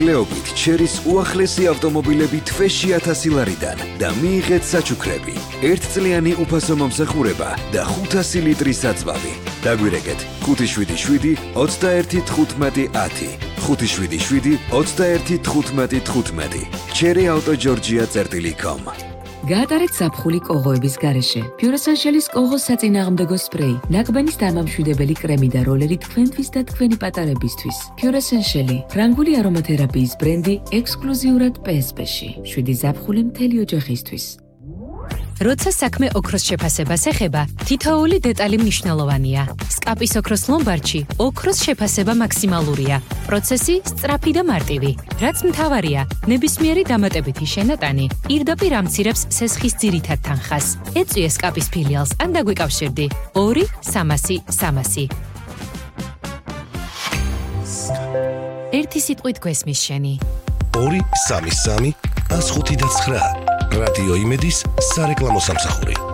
ლეობით ჩერის უახლესი ავტომობილები თვეში 1000 ლარიდან და მიიღეთ საჩუქრები. 1 წლიანი უფასო მომსახურება და 500 ლიტრის საწვავი. დაგვირეკეთ 577 21 15 10 577 21 15 15 cherryautogeorgia.com გაატარეთ ზაფხული კოღოების გარეშე. Pure-Essentials კოღოს საწინააღმდეგო სპრეი, ნაკბენის დამამშვიდებელი კრემი და როლერი თქვენთვის და თქვენი პატარებისთვის. Pure-Essentials, ფრანგული არომათერაპიის ბრენდი ექსკლუზიურად PSP-ში. 7 ზაფხული მთელი ოჯახისთვის. როცა საქმე ოქროს შეფასებას ეხება, თითოეული დეტალი მნიშვნელოვანია. სკაპის ოქროს ლომბარდში ოქროს შეფასება მაქსიმალურია. პროცესი სწრაფი და მარტივი. რაც მთავარია, ნებისმიერი დამატებითი შენატანი პირდაპირ ამცირებს სესხის ძირითად თანხას. ეწვიე სკაპის ფილიალს ან დაგვიკავშირდი 2 300 300. ერთი სიტყვით გვესმის შენი. 2 3 3 105 და 9 რადიო იმედის სარეკლამო სამსახური.